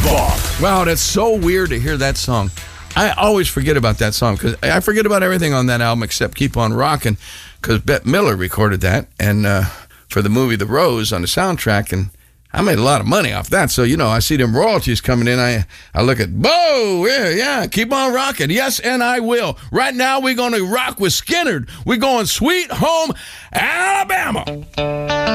Bach. Wow, that's so weird to hear that song. I always forget about that song because I forget about everything on that album except Keep On Rockin', because Bette Miller recorded that and for the movie The Rose on the soundtrack, and I made a lot of money off that. So, I see them royalties coming in. I look at, Bo, yeah, keep on rocking. Yes, and I will. Right now, we're going to rock with Skynyrd. We're going Sweet Home Alabama.